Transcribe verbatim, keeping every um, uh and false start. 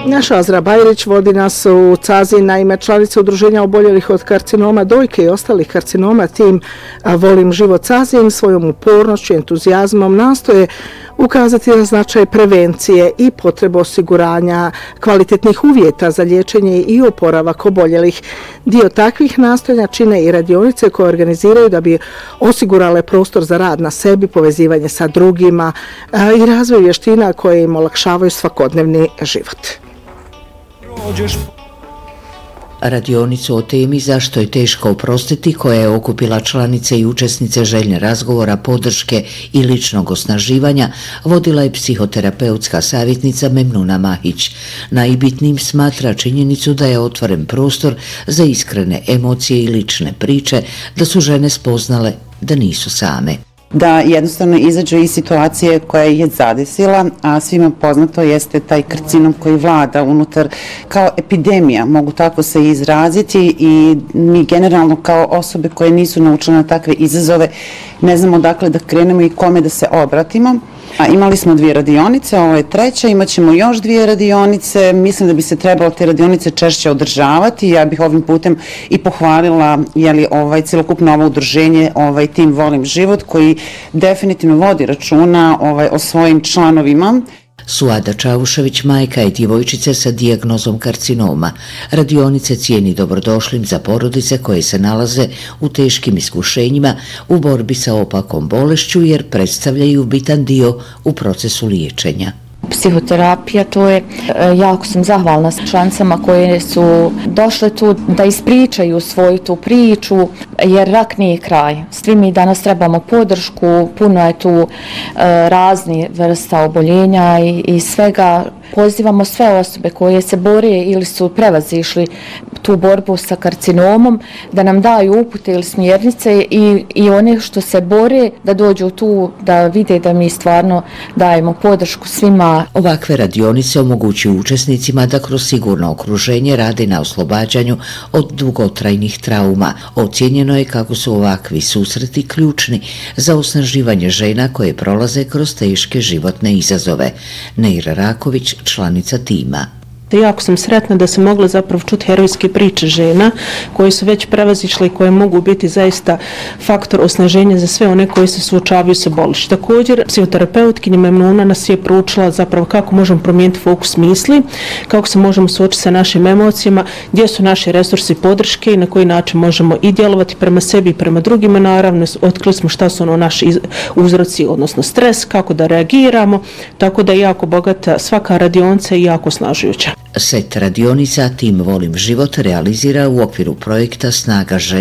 Naša Azra Bajrić vodi nas u Cazin, naime članica udruženja oboljelih od karcinoma dojke i ostalih karcinoma. Tim Volim život Cazin svojom upornošću i entuzijazmom nastoje ukazati na značaj prevencije i potrebu osiguranja kvalitetnih uvjeta za liječenje i oporavak oboljelih. Dio takvih nastojanja čine i radionice koje organiziraju da bi osigurale prostor za rad na sebi, povezivanje sa drugima i razvoj vještina koje im olakšavaju svakodnevni život. Radionicu o temi zašto je teško oprostiti, koja je okupila članice i učesnice željne razgovora, podrške i ličnog osnaživanja, vodila je psihoterapeutska savjetnica Memnuna Mahić. Najbitnijim smatra činjenicu da je otvoren prostor za iskrene emocije i lične priče, da su žene spoznale da nisu same. Da jednostavno izađu iz situacije koja je zadesila, a svima poznato jeste taj karcinom koji vlada unutar kao epidemija, mogu tako se izraziti, i mi generalno kao osobe koje nisu naučile na takve izazove ne znamo dakle da krenemo i kome da se obratimo. A imali smo dvije radionice, ovo je treća, imat ćemo još dvije radionice, mislim da bi se trebalo te radionice češće održavati. Ja bih ovim putem i pohvalila jeli, ovaj, celokupno ovo udruženje, ovaj, tim Volim život, koji definitivno vodi računa ovaj, o svojim članovima. Suada Čavušević, majka je djevojčice sa dijagnozom karcinoma. Radionice cijeni dobrodošlim za porodice koje se nalaze u teškim iskušenjima u borbi sa opakom bolešću, jer predstavljaju bitan dio u procesu liječenja. Psihoterapija, to je, jako sam zahvalna s članicama koje su došle tu da ispričaju svoju tu priču, jer rak nije kraj. Svi mi danas trebamo podršku, puno je tu e, razni vrsta oboljenja i, i svega. Pozivamo sve osobe koje se bore ili su prevazišli tu borbu sa karcinomom da nam daju upute ili smjernice, i, i one što se bore da dođu tu da vide da mi stvarno dajemo podršku svima. Ovakve radionice omogućuju učesnicima da kroz sigurno okruženje rade na oslobađanju od dugotrajnih trauma. Ocijenjeno je kako su ovakvi susreti ključni za osnaživanje žena koje prolaze kroz teške životne izazove. Neira Raković, članica tima. Jako sam sretna da sam mogla zapravo čuti herojske priče žena koje su već prevazišle i koje mogu biti zaista faktor osnaženja za sve one koji se suočavaju sa bolešću. Također, psihoterapeutkinja Memnuna nas je proučila zapravo kako možemo promijeniti fokus misli, kako se možemo suočiti sa našim emocijama, gdje su naši resursi podrške i na koji način možemo i djelovati prema sebi i prema drugima. Naravno, otkrili smo šta su ono naši uzroci, odnosno stres, kako da reagiramo, tako da je jako bogata svaka radionica i jako osnažujuća. Set radionica tim Volim život realizira u okviru projekta Snaga žena